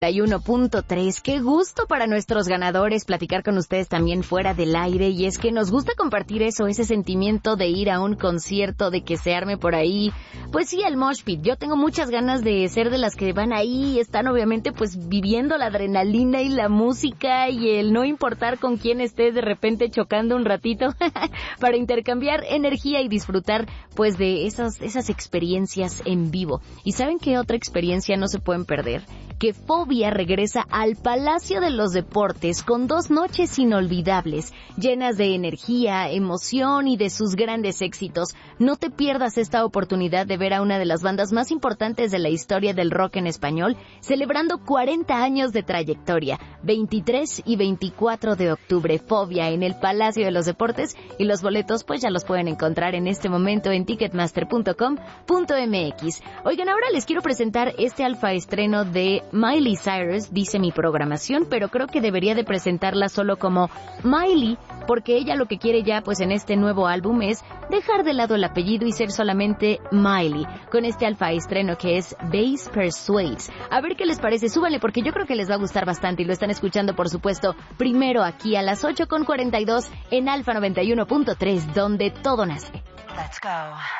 91.3. Qué gusto para nuestros ganadores platicar con ustedes también fuera del aire, y es que nos gusta compartir eso, ese sentimiento de ir a un concierto, de que se arme por ahí, pues sí, el mosh pit. Yo tengo muchas ganas de ser de las que van ahí y están obviamente pues viviendo la adrenalina y la música y el no importar con quién estés de repente chocando un ratito para intercambiar energía y disfrutar pues de esas experiencias en vivo. ¿Y saben qué otra experiencia no se pueden perder? Que Fobia regresa al Palacio de los Deportes con 2 noches inolvidables, llenas de energía, emoción y de sus grandes éxitos. No te pierdas esta oportunidad de ver a una de las bandas más importantes de la historia del rock en español, celebrando 40 años de trayectoria. 23 y 24 de octubre, Fobia en el Palacio de los Deportes, y los boletos pues ya los pueden encontrar en este momento en ticketmaster.com.mx. Oigan, ahora les quiero presentar este alfa estreno de Miley Cyrus, dice mi programación, pero creo que debería de presentarla solo como Miley, porque ella lo que quiere ya pues en este nuevo álbum es dejar de lado el apellido y ser solamente Miley, con este alfa estreno que es Bass Persuades. A ver qué les parece, súbanle porque yo creo que les va a gustar bastante, y lo están escuchando por supuesto primero aquí a las 8:42 en Alfa 91.3, donde todo nace. Let's go.